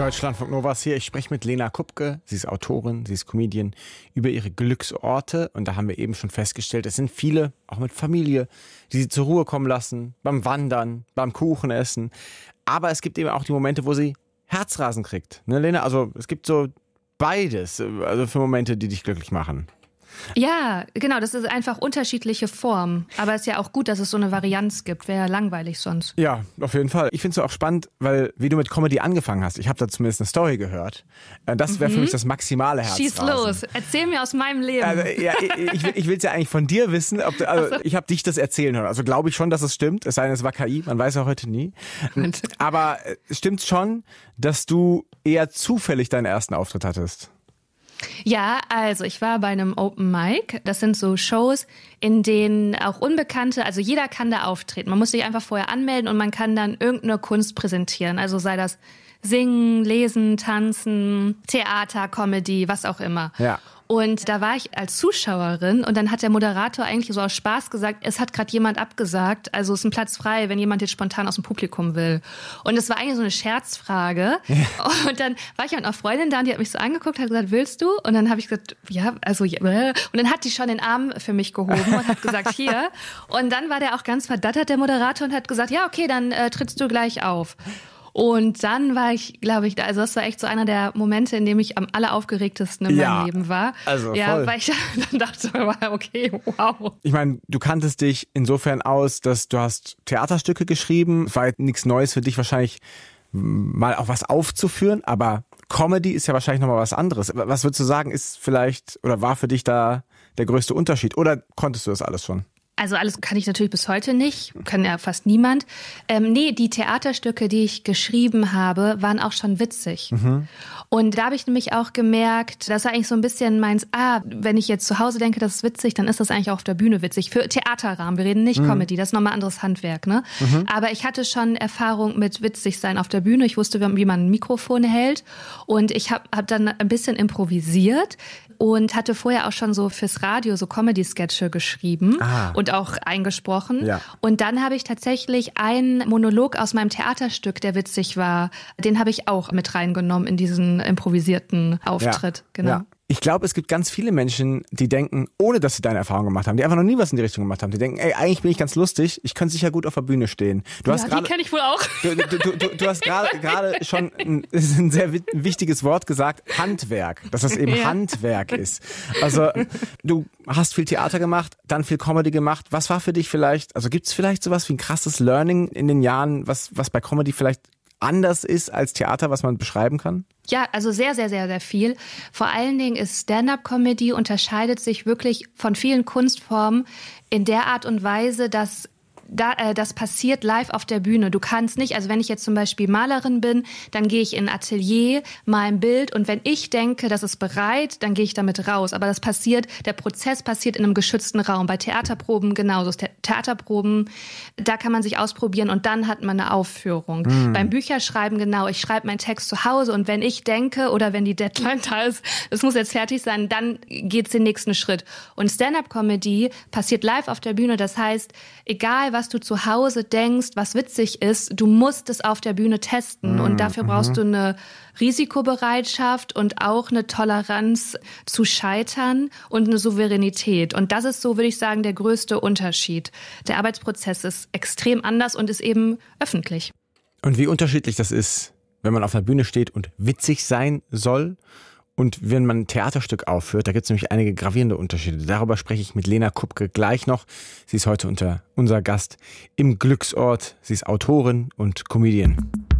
Deutschlandfunk Nova ist hier. Ich spreche mit Lena Kupke. Sie ist Autorin, sie ist Comedian, über ihre Glücksorte. Und da haben wir eben schon festgestellt, es sind viele, auch mit Familie, die sie zur Ruhe kommen lassen, beim Wandern, beim Kuchenessen. Aber es gibt eben auch die Momente, wo sie Herzrasen kriegt. Ne, Lena? Also es gibt so beides, also für Momente, die dich glücklich machen. Ja, genau, das ist einfach unterschiedliche Formen. Aber es ist ja auch gut, dass es so eine Varianz gibt. Wäre ja langweilig sonst. Ja, auf jeden Fall. Ich finde es auch spannend, weil wie du mit Comedy angefangen hast, ich habe da zumindest eine Story gehört. Das wäre für mich das maximale Herzrasen. Schieß los, erzähl mir aus meinem Leben. Also, ja, ich will es ja eigentlich von dir wissen. Ich habe dich das erzählen hören. Also glaube ich schon, dass es stimmt. Es sei denn, es war KI, man weiß ja heute nie. Aber stimmt schon, dass du eher zufällig deinen ersten Auftritt hattest? Ja, also ich war bei einem Open Mic. Das sind so Shows, in denen auch Unbekannte, also jeder kann da auftreten. Man muss sich einfach vorher anmelden und man kann dann irgendeine Kunst präsentieren. Also sei das Singen, Lesen, Tanzen, Theater, Comedy, was auch immer. Ja. Und da war ich als Zuschauerin und dann hat der Moderator eigentlich so aus Spaß gesagt, es hat gerade jemand abgesagt, also ist ein Platz frei, wenn jemand jetzt spontan aus dem Publikum will. Und es war eigentlich so eine Scherzfrage. Ja. Und dann war ich mit einer Freundin da und die hat mich so angeguckt, hat gesagt, willst du? Und dann habe ich gesagt, ja, also ja. Und dann hat die schon den Arm für mich gehoben und hat gesagt, hier. Und dann war der auch ganz verdattert, der Moderator, und hat gesagt, ja, okay, dann trittst du gleich auf. Und dann war ich, glaube ich, also das war echt so einer der Momente, in dem ich am alleraufgeregtesten in meinem Leben war. Also ja, voll. Weil ich dann dachte, okay, wow. Ich meine, du kanntest dich insofern aus, dass du hast Theaterstücke geschrieben. Es war jetzt nichts Neues für dich wahrscheinlich, mal auch was aufzuführen, aber Comedy ist ja wahrscheinlich nochmal was anderes. Was würdest du sagen, ist vielleicht oder war für dich da der größte Unterschied? Oder konntest du das alles schon? Also alles kann ich natürlich bis heute nicht, kann ja fast niemand. Nee, die Theaterstücke, die ich geschrieben habe, waren auch schon witzig. Mhm. Und da habe ich nämlich auch gemerkt, das war eigentlich so ein bisschen meins, wenn ich jetzt zu Hause denke, das ist witzig, dann ist das eigentlich auch auf der Bühne witzig. Für Theaterrahmen, wir reden nicht Comedy, das ist nochmal anderes Handwerk, ne? Mhm. Aber ich hatte schon Erfahrung mit witzig sein auf der Bühne. Ich wusste, wie man ein Mikrofon hält und ich hab dann ein bisschen improvisiert und hatte vorher auch schon so fürs Radio so Comedy-Sketche geschrieben und auch eingesprochen. Ja. Und dann habe ich tatsächlich einen Monolog aus meinem Theaterstück, der witzig war, den habe ich auch mit reingenommen in diesen improvisierten Auftritt. Ja. Genau. Ja. Ich glaube, es gibt ganz viele Menschen, die denken, ohne dass sie deine Erfahrung gemacht haben, die einfach noch nie was in die Richtung gemacht haben, die denken, ey, eigentlich bin ich ganz lustig, ich könnte sicher gut auf der Bühne stehen. Die kenne ich wohl auch. Du hast gerade schon ein sehr wichtiges Wort gesagt, Handwerk, dass das eben Handwerk ist. Also du hast viel Theater gemacht, dann viel Comedy gemacht. Was war für dich vielleicht, also gibt es vielleicht sowas wie ein krasses Learning in den Jahren, was bei Comedy vielleicht anders ist als Theater, was man beschreiben kann? Ja, also sehr, sehr, sehr, sehr viel. Vor allen Dingen ist Stand-up-Comedy unterscheidet sich wirklich von vielen Kunstformen in der Art und Weise, dass das passiert live auf der Bühne. Du kannst nicht, also wenn ich jetzt zum Beispiel Malerin bin, dann gehe ich in ein Atelier, mal ein Bild und wenn ich denke, das ist bereit, dann gehe ich damit raus. Aber der Prozess passiert in einem geschützten Raum. Bei Theaterproben genauso. Theaterproben, da kann man sich ausprobieren und dann hat man eine Aufführung. Beim Bücherschreiben genau, ich schreibe meinen Text zu Hause und wenn ich denke oder wenn die Deadline da ist, es muss jetzt fertig sein, dann geht's den nächsten Schritt. Und Stand-up-Comedy passiert live auf der Bühne. Das heißt, egal was du zu Hause denkst, was witzig ist, du musst es auf der Bühne testen. Und dafür brauchst du eine Risikobereitschaft und auch eine Toleranz zu scheitern und eine Souveränität. Und das ist so, würde ich sagen, der größte Unterschied. Der Arbeitsprozess ist extrem anders und ist eben öffentlich. Und wie unterschiedlich das ist, wenn man auf einer Bühne steht und witzig sein soll und wenn man ein Theaterstück aufführt, da gibt es nämlich einige gravierende Unterschiede. Darüber spreche ich mit Lena Kupke gleich noch. Sie ist heute unser Gast im Glücksort. Sie ist Autorin und Comedian.